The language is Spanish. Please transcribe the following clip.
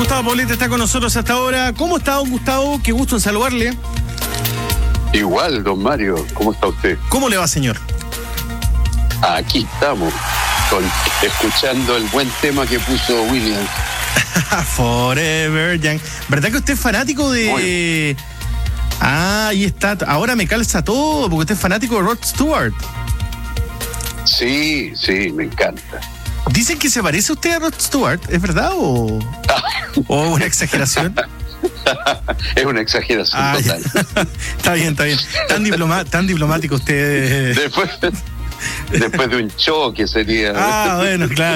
Gustavo Poblete está con nosotros hasta ahora. ¿Cómo está, don Gustavo? Qué gusto en saludarle. Igual, don Mario, ¿cómo está usted? ¿Cómo le va, señor? Aquí estamos, escuchando el buen tema que puso Williams. Forever Young. ¿Verdad que usted es fanático de...? Ah, ahí está. Ahora me calza todo, porque usted es fanático de Rod Stewart. Sí, me encanta. Dicen que se parece usted a Rod Stewart, ¿es verdad o una exageración? Es una exageración total. Está bien. Tan diplomático usted. Después de un choque sería. Bueno, claro.